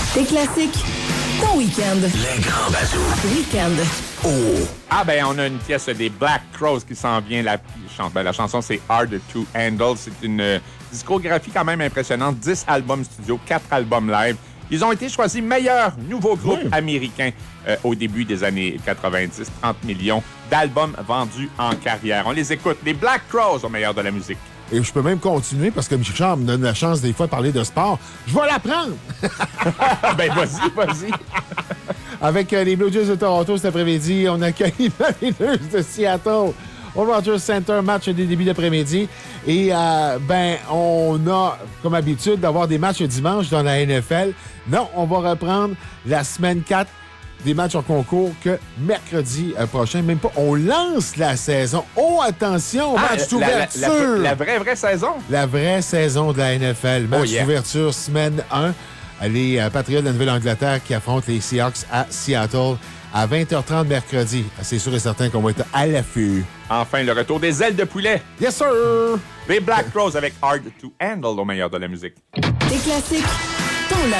Tes classiques, ton week-end. Les grands bazous. Week-end. Oh! Ah ben, on a une pièce des Black Crowes qui s'en vient. La chanson, c'est Hard to Handle. C'est une discographie quand même impressionnante. 10 albums studio, 4 albums live. Ils ont été choisis meilleur nouveau groupe américain au début des années 90. 30 millions d'albums vendus en carrière. On les écoute. Les Black Crowes au meilleur de la musique. Et je peux même continuer parce que M. Richard me donne la chance des fois de parler de sport. Je vais l'apprendre! Ben, vas-y. Avec les Blue Jays de Toronto cet après-midi, on accueille les Mariners de Seattle au Rogers Center, match des débuts d'après-midi. Et on a comme habitude d'avoir des matchs dimanche dans la NFL. Non, on va reprendre la semaine 4 des matchs en concours que mercredi prochain. Même pas, on lance la saison. Oh, attention, match d'ouverture! La vraie saison? La vraie saison de la NFL. Match d'ouverture, semaine 1. Les Patriots de la Nouvelle-Angleterre qui affrontent les Seahawks à Seattle à 20h30 mercredi. C'est sûr et certain qu'on va être à l'affût. Enfin, le retour des ailes de poulet. Yes, sir! Les Black Crowes avec Hard to Handle au meilleur de la musique. Tes classiques, ton